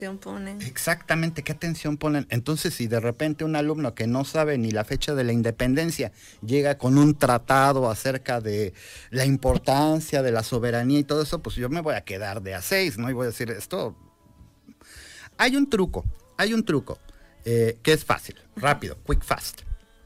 Ponen. Exactamente, ¿qué atención ponen? Entonces, si de repente un alumno que no sabe ni la fecha de la independencia llega con un tratado acerca de la importancia de la soberanía y todo eso, pues yo me voy a quedar de a 6, ¿no? Y voy a decir esto. Hay un truco que es fácil, rápido, quick, fast.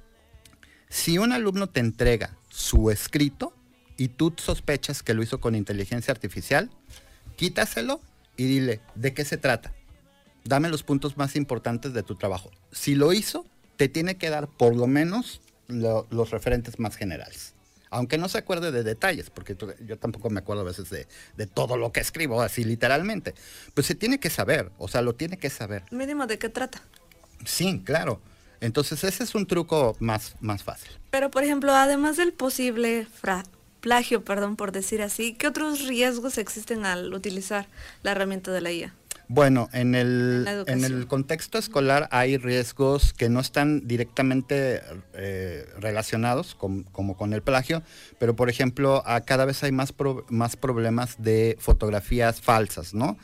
Si un alumno te entrega su escrito y tú sospechas que lo hizo con inteligencia artificial, quítaselo y dile, ¿de qué se trata? Dame los puntos más importantes de tu trabajo. Si lo hizo, te tiene que dar por lo menos los referentes más generales. Aunque no se acuerde de detalles, porque yo tampoco me acuerdo a veces de todo lo que escribo, así literalmente. Pues se tiene que saber, o sea, lo tiene que saber. Mínimo, ¿de qué trata? Sí, claro. Entonces ese es un truco más fácil. Pero, por ejemplo, además del posible plagio, perdón por decir así, ¿qué otros riesgos existen al utilizar la herramienta de la IA? Bueno, en el contexto escolar hay riesgos que no están directamente relacionados como con el plagio, pero por ejemplo, cada vez hay más problemas de fotografías falsas, ¿no?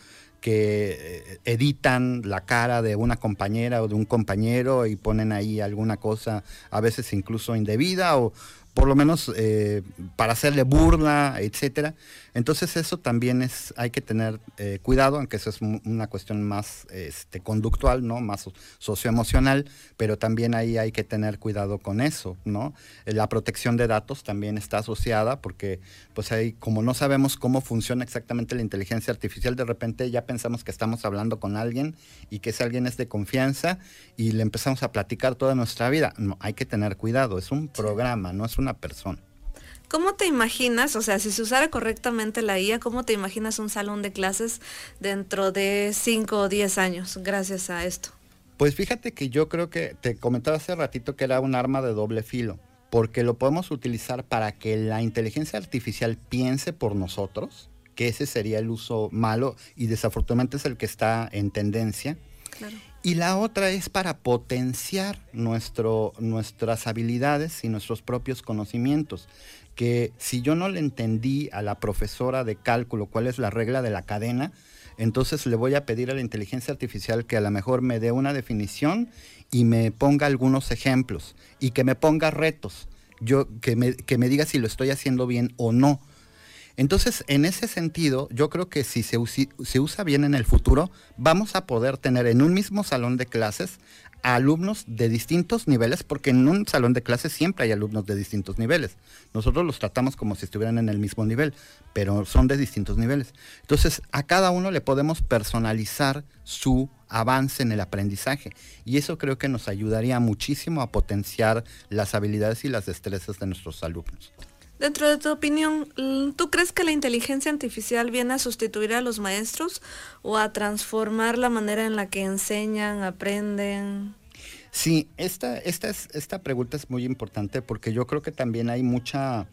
Que editan la cara de una compañera o de un compañero y ponen ahí alguna cosa, a veces incluso indebida o por lo menos para hacerle burla, etcétera. Entonces eso también hay que tener cuidado, aunque eso es una cuestión más conductual, ¿no? Más socioemocional, pero también ahí hay que tener cuidado con eso, ¿no? La protección de datos también está asociada porque pues ahí como no sabemos cómo funciona exactamente la inteligencia artificial, de repente ya pensamos que estamos hablando con alguien y que ese alguien es de confianza y le empezamos a platicar toda nuestra vida. No, hay que tener cuidado, es un programa, no es una persona. ¿Cómo te imaginas, o sea, si se usara correctamente la IA, cómo te imaginas un salón de clases dentro de 5 o 10 años gracias a esto? Pues fíjate que yo creo que te comentaba hace ratito que era un arma de doble filo, porque lo podemos utilizar para que la inteligencia artificial piense por nosotros, que ese sería el uso malo y desafortunadamente es el que está en tendencia. Claro. Y la otra es para potenciar nuestras habilidades y nuestros propios conocimientos. Que si yo no le entendí a la profesora de cálculo cuál es la regla de la cadena, entonces le voy a pedir a la inteligencia artificial que a lo mejor me dé una definición y me ponga algunos ejemplos y que me ponga retos, que me diga si lo estoy haciendo bien o no. Entonces, en ese sentido, yo creo que si se usa bien en el futuro, vamos a poder tener en un mismo salón de clases a alumnos de distintos niveles, porque en un salón de clases siempre hay alumnos de distintos niveles. Nosotros los tratamos como si estuvieran en el mismo nivel, pero son de distintos niveles. Entonces, a cada uno le podemos personalizar su avance en el aprendizaje y eso creo que nos ayudaría muchísimo a potenciar las habilidades y las destrezas de nuestros alumnos. Dentro de tu opinión, ¿tú crees que la inteligencia artificial viene a sustituir a los maestros o a transformar la manera en la que enseñan, aprenden? Sí, esta pregunta es muy importante porque yo creo que también hay mucha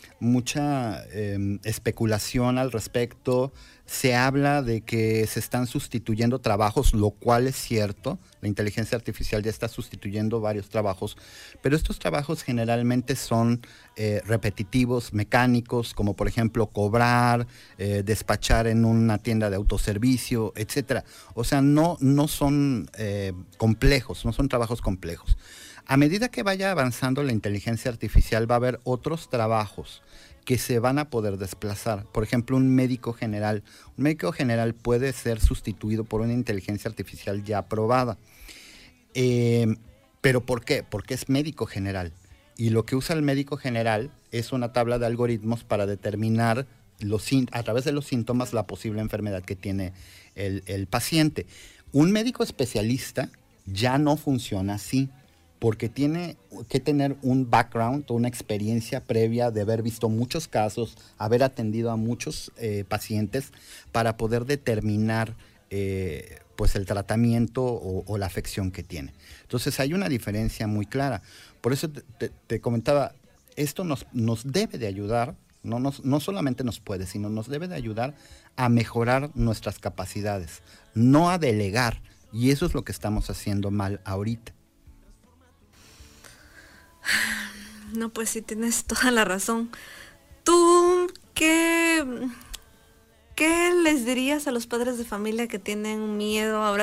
especulación al respecto. Se habla de que se están sustituyendo trabajos, lo cual es cierto. La inteligencia artificial ya está sustituyendo varios trabajos, pero estos trabajos generalmente son repetitivos, mecánicos, como por ejemplo cobrar, despachar en una tienda de autoservicio, etcétera. O sea, no son complejos, no son trabajos complejos. A medida que vaya avanzando la inteligencia artificial va a haber otros trabajos que se van a poder desplazar. Por ejemplo, un médico general. Un médico general puede ser sustituido por una inteligencia artificial ya aprobada. ¿Pero por qué? Porque es médico general. Y lo que usa el médico general es una tabla de algoritmos para determinar a través de los síntomas la posible enfermedad que tiene el paciente. Un médico especialista ya no funciona así, porque tiene que tener un background, una experiencia previa de haber visto muchos casos, haber atendido a muchos pacientes para poder determinar pues el tratamiento o la afección que tiene. Entonces hay una diferencia muy clara. Por eso te comentaba, esto nos debe de ayudar, no solamente nos puede, sino nos debe de ayudar a mejorar nuestras capacidades, no a delegar. Y eso es lo que estamos haciendo mal ahorita. No, pues sí, tienes toda la razón. ¿Tú qué les dirías a los padres de familia que tienen miedo ahora